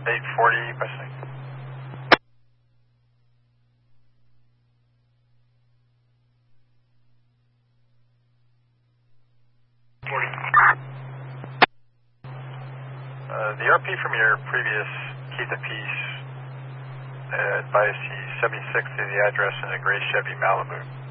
840 by 6. The RP from your previous Keith and Peace advised he 76 to the address in a gray Chevy Malibu.